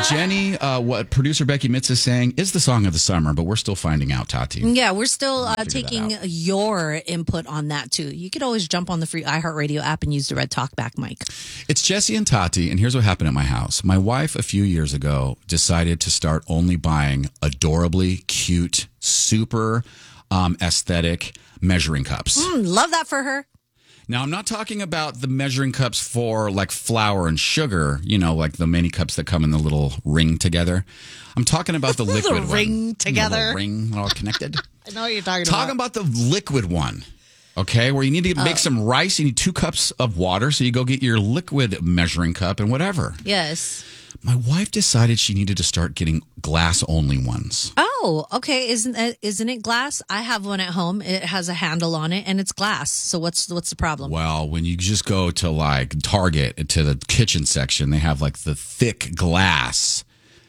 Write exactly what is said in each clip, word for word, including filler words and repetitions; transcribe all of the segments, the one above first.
Jenny, uh, what producer Becky Mitz is saying is the song of the summer, but we're still finding out, Tati. Yeah, we're still uh, taking your input on that, too. You could always jump on the free iHeartRadio app and use the red talkback mic. It's Jesse and Tati, and here's what happened at my house. My wife, a few years ago, decided to start only buying adorably cute, super um, aesthetic measuring cups. Mm, love that for her. Now, I'm not talking about the measuring cups for like flour and sugar, you know, like the mini cups that come in the little ring together. I'm talking about the liquid the one. ring together. The ring all connected. I know what you're talking, talking about. Talking about the liquid one, okay, where you need to make uh, some rice. You need two cups of water, so you go get your liquid measuring cup and whatever. Yes. My wife decided she needed to start getting glass-only ones. Oh, okay. Isn't it, isn't it glass? I have one at home. It has a handle on it, and it's glass. So what's what's the problem? Well, when you just go to like Target, to the kitchen section, they have like the thick glass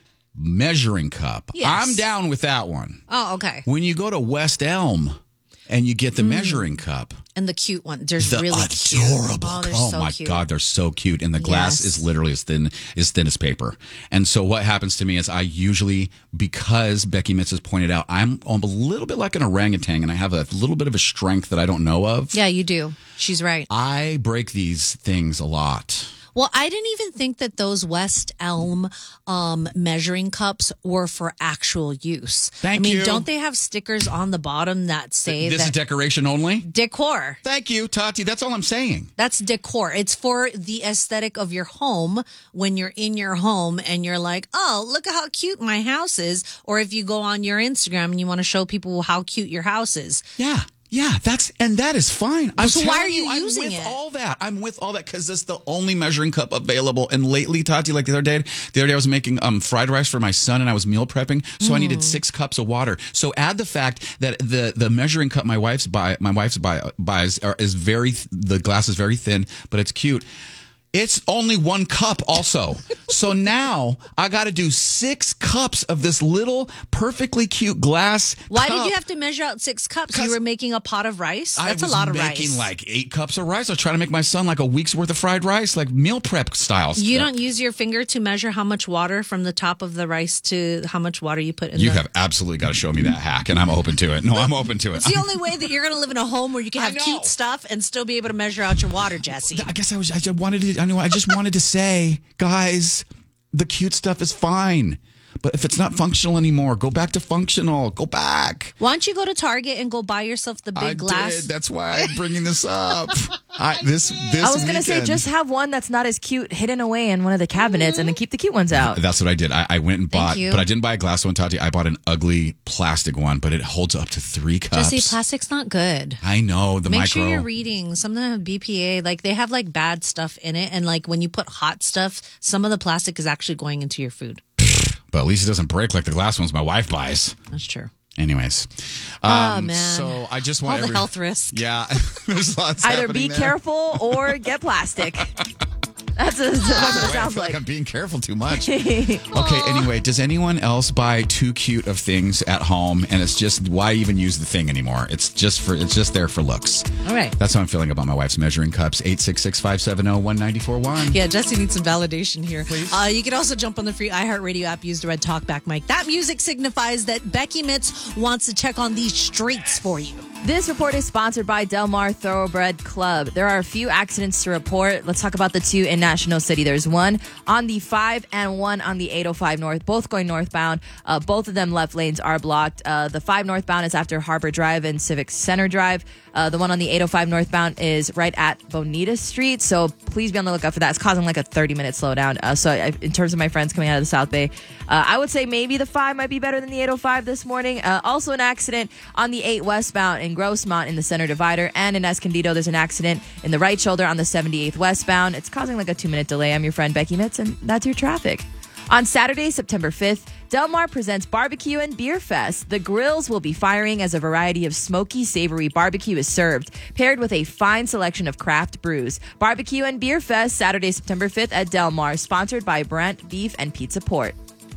measuring cup. Yes. I'm down with that one. Oh, okay. When you go to West Elm and you get the mm. measuring cup. And the cute one. There's the really adorable. Cute. Oh, oh so my cute. God, they're so cute. And the glass yes. is literally as thin as thin as paper. And so what happens to me is I usually, because Becky Mitz has pointed out, I'm, I'm a little bit like an orangutan and I have a little bit of a strength that I don't know of. Yeah, you do. She's right. I break these things a lot. Well, I didn't even think that those West Elm um, measuring cups were for actual use. Thank I mean, you. don't they have stickers on the bottom that say this that is decoration only? Decor. Thank you, Tati. That's all I'm saying. That's decor. It's for the aesthetic of your home when you're in your home and you're like, oh, look at how cute my house is. Or if you go on your Instagram and you want to show people how cute your house is. Yeah. Yeah, that's and that is fine. I'm so why are you, you using I'm with it? all that. I'm with all that because it's the only measuring cup available. And lately, Tati, like the other day, the other day I was making um fried rice for my son and I was meal prepping, so mm. I needed six cups of water. So add the fact that the the measuring cup my wife's buy my wife's buy buys are, is very the glass is very thin, but it's cute. It's only one cup also. So now I got to do six cups of this little perfectly cute glass Why cup. did you have to measure out six cups? You were making a pot of rice? That's a lot of rice. I was making like eight cups of rice. I was trying to make my son like a week's worth of fried rice, like meal prep style stuff. You don't use your finger to measure how much water from the top of the rice to how much water you put in You the... have absolutely got to show me that hack, and I'm open to it. No, I'm open to it. It's the only way that you're going to live in a home where you can have cute stuff and still be able to measure out your water, Jesse. I guess I was. I just wanted to. I know. I just wanted to say, guys, the cute stuff is fine. But if it's not functional anymore, go back to functional. Go back. Why don't you go to Target and go buy yourself the big I glass? Did. That's why I'm bringing this up. I, this this I was going to say, weekend. just have one that's not as cute hidden away in one of the cabinets mm-hmm. and then keep the cute ones out. That's what I did. I, I went and bought, Thank you. but I didn't buy a glass one, Tati. I bought an ugly plastic one, but it holds up to three cups. Jesse, plastic's not good. I know. The Make micro. sure you're reading. Some of them have B P A. Like, they have, like, bad stuff in it. And, like, when you put hot stuff, some of the plastic is actually going into your food. But at least it doesn't break like the glass ones my wife buys. That's true. Anyways. Um, oh, man. So I just want all the every- health risks. Yeah. There's lots Either be there. careful or get plastic. That's, a, that's what it I sounds feel like. like I'm being careful too much. Okay, anyway, does anyone else buy too cute of things at home and it's just why even use the thing anymore? It's just for it's just there for looks. All right. That's how I'm feeling about my wife's measuring cups. eight six six, five seven zero, one nine four one. Yeah, Jesse needs some validation here. Uh, you can also jump on the free iHeartRadio app, use the red talkback mic. That music signifies that Becky Mitz wants to check on these streets for you. This report is sponsored by Del Mar Thoroughbred Club. There are a few accidents to report. Let's talk about the two in National City. There's one on the five and one on the eight oh five North, both going northbound. Uh, both of them left lanes are blocked. Uh, the five northbound is after Harbor Drive and Civic Center Drive. Uh, the one on the eight oh five northbound is right at Bonita Street. So please be on the lookout for that. It's causing like a thirty minute slowdown. Uh, so I, in terms of my friends coming out of the South Bay, uh, I would say maybe the five might be better than the eight oh five this morning. Uh, also an accident on the eight westbound in Grossmont in the center divider, and in Escondido there's an accident in the right shoulder on the seventy-eighth westbound. It's causing like a two minute delay. I'm your friend Becky Mitz, and that's your traffic. On Saturday, September fifth, Del Mar presents Barbecue and Beer Fest. The grills will be firing as a variety of smoky, savory barbecue is served, paired with a fine selection of craft brews. Barbecue and Beer Fest, Saturday, September fifth at Del Mar, sponsored by Brent Beef and Pizza Port.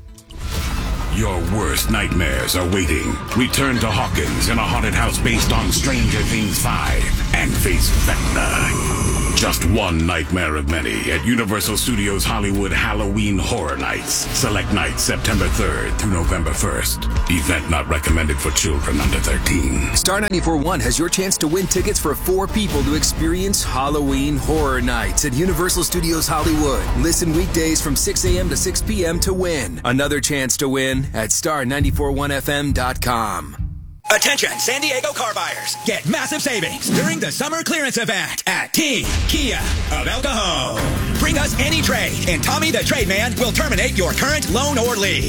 Your worst nightmares are waiting. Return to Hawkins in a haunted house based on Stranger Things five and face Vecna. Just one nightmare of many at Universal Studios Hollywood Halloween Horror Nights. Select nights September third through November first. Event not recommended for children under thirteen. Star ninety-four point one has your chance to win tickets for four people to experience Halloween Horror Nights at Universal Studios Hollywood. Listen weekdays from six a.m. to six p.m. to win. Another chance to win at star nine four one f m dot com. Attention, San Diego car buyers. Get massive savings during the summer clearance event at Team Kia of El Cajon. Bring us any trade, and Tommy the Trade Man will terminate your current loan or lease.